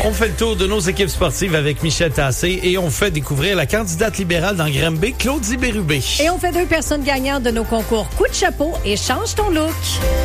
On fait le tour de nos équipes sportives avec Michel Tassé et on fait découvrir la candidate libérale dans Granby, Claudie Bérubé. Et on fait 2 personnes gagnantes de nos concours Coup de chapeau et Change ton look.